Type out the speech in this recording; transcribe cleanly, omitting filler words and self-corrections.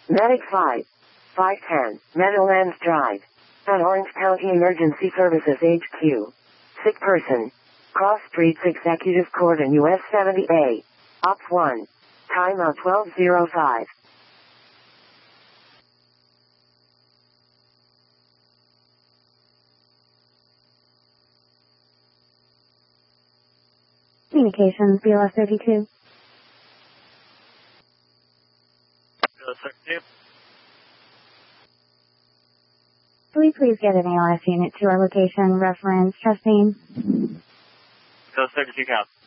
Medic 5. 510, Meadowlands Drive. At Orange County Emergency Services HQ. Sick person. Cross Streets Executive Court in US 70A. Op 1. Timeout 12:05. Communications, BLS 32. BLS 32. Can we please get an ALS unit to our location, reference, trust name? BLS 32 count.